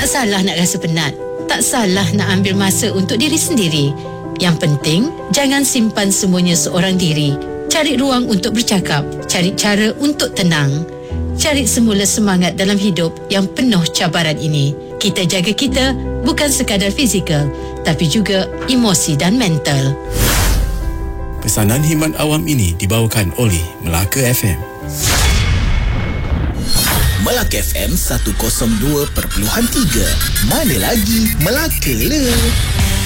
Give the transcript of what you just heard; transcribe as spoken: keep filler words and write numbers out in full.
Tak salah nak rasa penat. Tak salah nak ambil masa untuk diri sendiri. Yang penting, jangan simpan semuanya seorang diri. Cari ruang untuk bercakap. Cari cara untuk tenang. Cari semula semangat dalam hidup yang penuh cabaran ini. Kita jaga kita, bukan sekadar fizikal, tapi juga emosi dan mental. Pesanan khidmat awam ini dibawakan oleh Melaka F M. Melaka F M seratus dua perpuluhan tiga. Mana lagi Melaka le.